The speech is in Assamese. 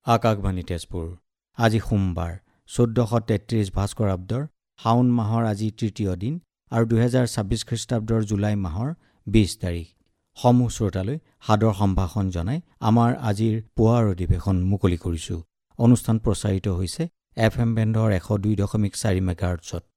আকাশবাণী তেজপুৰ। আজি সোমবাৰ ১৪৩৩ ভাস্কৰাব্দৰ শাওণ মাহৰ আজি তৃতীয় দিন আৰু ২০২৬ খ্ৰীষ্টাব্দৰ জুলাই মাহৰ ২০ তাৰিখ। সমূহ শ্ৰোতালৈ সাদৰ সম্ভাষণ জনাই আমাৰ আজিৰ পুৱাৰ অধিৱেশন মুকলি কৰিছোঁ। অনুষ্ঠান প্ৰচাৰিত হৈছে FM বেণ্ডৰ ১০২.৪ মেগাহাৰ্টছত।